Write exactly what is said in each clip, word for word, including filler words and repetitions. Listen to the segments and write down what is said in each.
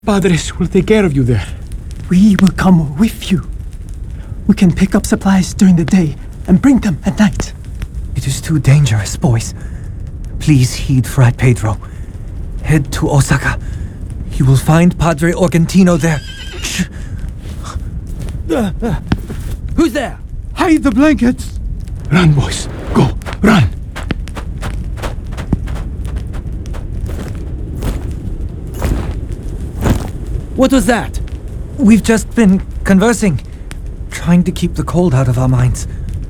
Padres will take care of you there. We will come with you. We can pick up supplies during the day and bring them at night. It is too dangerous, boys. Please heed Fray Pedro. Head to Osaka. You will find Padre Argentino there. Shh. Uh, uh, who's there? Hide the blankets! Run, boys. Go, run! What was that? We've just been conversing, trying to keep the cold out of our minds.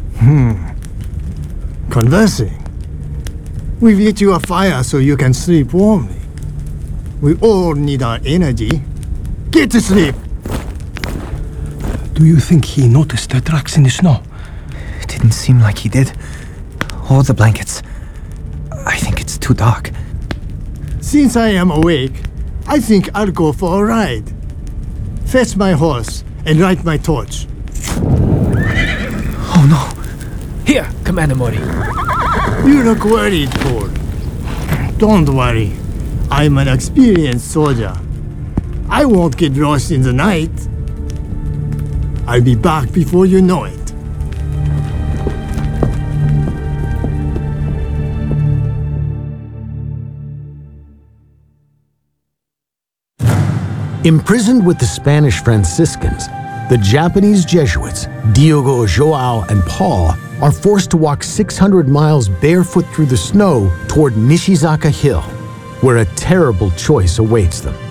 Conversing? We've lit you a fire so you can sleep warmly. We all need our energy. Get to sleep! Do you think he noticed the tracks in the snow? It didn't seem like he did. Or the blankets. I think it's too dark. Since I am awake, I think I'll go for a ride. Fetch my horse and light my torch. Oh no! Here, Commander Mori. You look worried, Paul. Don't worry. I'm an experienced soldier. I won't get lost in the night. I'll be back before you know it. Imprisoned with the Spanish Franciscans, the Japanese Jesuits, Diogo, Joao, and Paul, are forced to walk six hundred miles barefoot through the snow toward Nishizaka Hill, where a terrible choice awaits them.